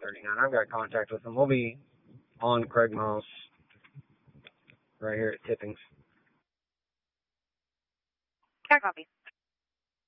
39. I've got contact with them. We'll be on Craig Miles right here at Tippings. Car copy.